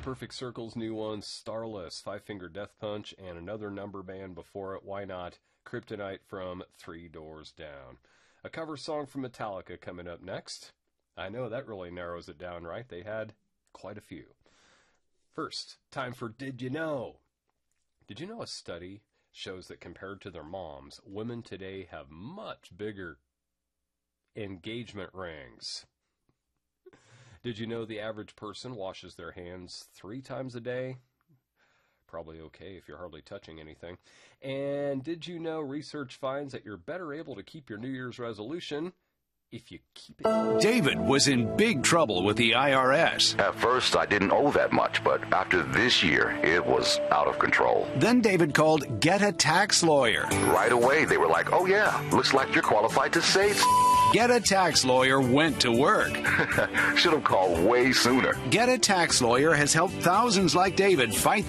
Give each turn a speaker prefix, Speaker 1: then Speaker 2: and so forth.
Speaker 1: Perfect Circle's new one, Starless, Five Finger Death Punch, and another number band before it. Why not? Kryptonite from Three Doors Down. A cover song from Metallica coming up next. I know that really narrows it down, right? They had quite a few. First, time for Did You Know? Did you know a study shows that compared to their moms, women today have much bigger engagement rings? Did you know the average person washes their hands 3 times a day? Probably okay if you're hardly touching anything. And did you know research finds that you're better able to keep your New Year's resolution if you keep it?
Speaker 2: David was in big trouble with the IRS.
Speaker 3: At first, I didn't owe that much, but after this year, it was out of control.
Speaker 2: Then David called Get a Tax Lawyer.
Speaker 3: Right away, they were like, oh yeah, looks like you're qualified to save.
Speaker 2: Get a Tax Lawyer went to work.
Speaker 3: Should have called way sooner.
Speaker 2: Get a Tax Lawyer has helped thousands like David fight